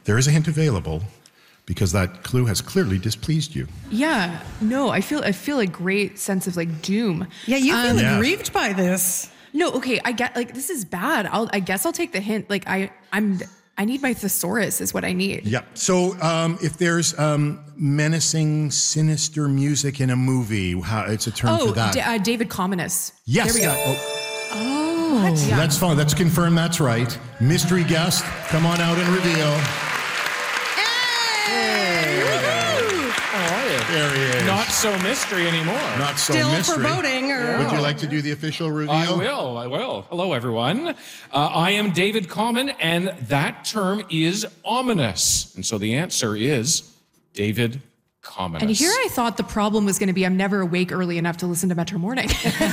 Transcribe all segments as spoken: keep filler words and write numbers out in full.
There is a hint available because that clue has clearly displeased you. Yeah, no, I feel I feel a great sense of like doom. Yeah, you feel Um, Yeah. aggrieved by this. No, okay, I get like this is bad. I'll I guess I'll take the hint. Like I I'm I need my thesaurus is what I need. Yep. So um, if there's um, menacing, sinister music in a movie, how, it's a term Oh, for that. D- uh, David Commonus. Yes. There we go. Oh, Oh. Yeah. That's fine. Let's confirm that's right. Mystery guest, come on out and reveal. There he is. Not so mystery anymore. Not so Still mystery. foreboding. Or... Would you like to do the official reveal? I will, I will. Hello, everyone. Uh, I am David Common, and that term is ominous. And so the answer is David Commonus. And here I thought the problem was going to be I'm never awake early enough to listen to Metro Morning.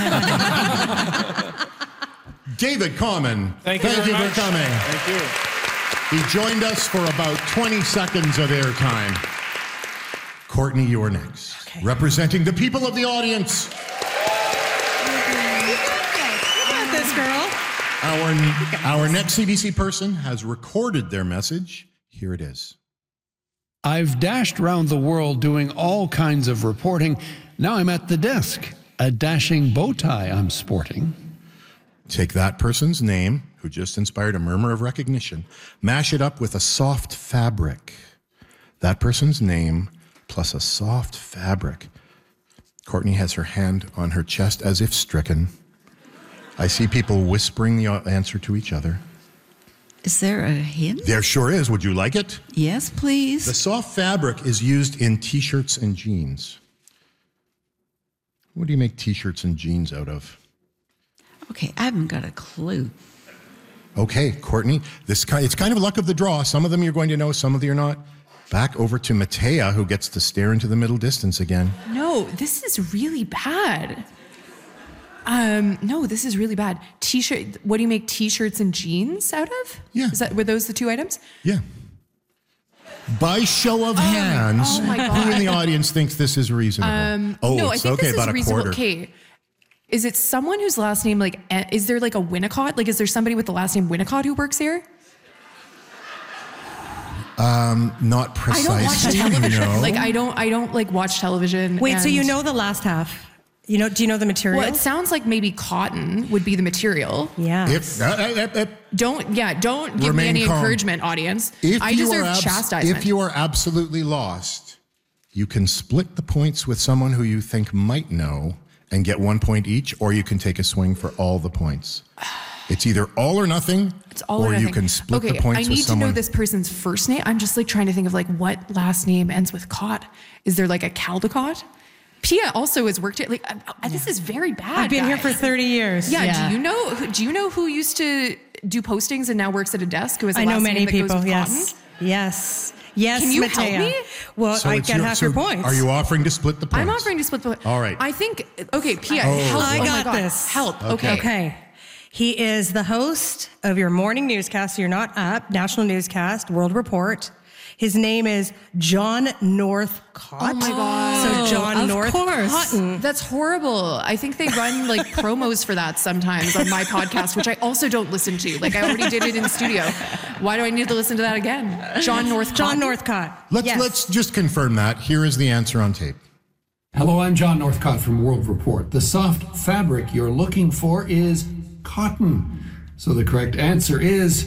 David Common. Thank you Thank very you much. for coming. Thank you. He joined us for about twenty seconds of airtime. Courtney, you're next. Okay. Representing the people of the audience, You got this, girl. our, our next C B C person has recorded their message. Here it is. I've dashed round the world doing all kinds of reporting. Now I'm at the desk. A dashing bow tie I'm sporting. Take that person's name, who just inspired a murmur of recognition, mash it up with a soft fabric. That person's name plus a soft fabric. Courtney has her hand on her chest as if stricken. I see people whispering the answer to each other. Is there a hint? There sure is. Would you like it? Yes, please. The soft fabric is used in t-shirts and jeans. What do you make t-shirts and jeans out of? Okay, I haven't got a clue. Okay, Courtney, this ki- it's kind of luck of the draw. Some of them you're going to know, some of them you're not. Back over to Matea, who gets to stare into the middle distance again. No, this is really bad. Um, no, this is really bad. T-shirt. What do you make T-shirts and jeans out of? Yeah. Is that were those the two items? Yeah. By show of hands, oh my who in the God. audience thinks this is reasonable? Um, oh, no, I it's think okay, this about is a reasonable. quarter. Okay. Is it someone whose last name like? eh, Is there like a Winnicott? Like, is there somebody with the last name Winnicott who works here? Not I precisely. don't watch television. No. Like, I don't. I don't like watch television. Wait, so and- you know the last half? You know? Do you know the material? Well, it sounds like maybe cotton would be the material. yeah. If, uh, uh, uh, Don't, yeah, don't give Remain me any calm. encouragement, audience. if I you deserve are abs- chastisement. If you are absolutely lost, you can split the points with someone who you think might know and get one point each, or you can take a swing for all the points. It's either all or nothing, It's all or or you nothing. can split okay, the points I with need to someone. know this person's first name. I'm just like trying to think of like what last name ends with Cott. Is there like a Caldecott? Pia also has worked at like uh, uh, this is very bad. I've been here guys. for thirty years. Yeah, Yeah. Do you know? who- Do you know who used to do postings and now works at a desk? Who has a I know last many name that people. goes with Yes. Cotton? Yes. Yes. Can you Matea. help me? Well, So I it's get your- half so your points. Are you offering to split the points? I'm offering to split the. All right. I think okay, Pia. Oh. Help. I oh my got God. this. Help. Okay. Okay. Okay. He is the host of your morning newscast. You're not up. National newscast, World Report. His name is John Northcott. Oh my God. So John of Northcott. course. That's horrible. I think they run like promos for that sometimes on my podcast, which I also don't listen to. Like I already did it in studio. Why do I need to listen to that again? John Northcott. John Northcott. Let's Yes. let's just confirm that. Here is the answer on tape. Hello, I'm John Northcott from World Report. The soft fabric you're looking for is cotton. So the correct answer is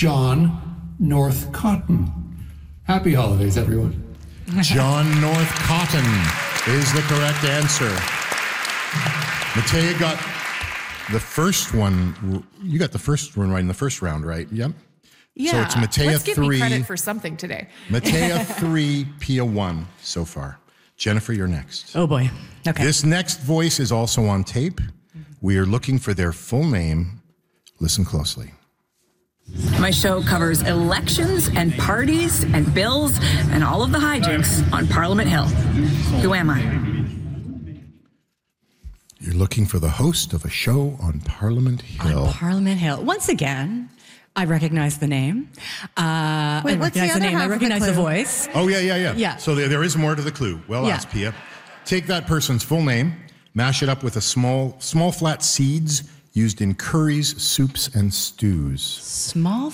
John North Cotton. Happy holidays, everyone. John North Cotton is the correct answer. Matea got the first one. You got the first one right in the first round, right? Yep. Yeah. So it's Matea Let's give three. me credit for something today. Matea three, Pia one so far. Jennifer, you're next. Oh boy. Okay. This next voice is also on tape. We are looking for their full name. Listen closely. My show covers elections and parties and bills and all of the hijinks on Parliament Hill. Who am I? You're looking for the host of a show on Parliament Hill. On Parliament Hill. Once again, I recognize the name. Uh, Wait, I what's the recognize the, other name. half I of the recognize the, clue? voice. Oh, yeah, yeah, yeah. Yeah. So there, there is more to the clue. Well Yeah. asked, Pia. Take that person's full name, mash it up with a small, small flat seeds used in curries, soups, and stews. Small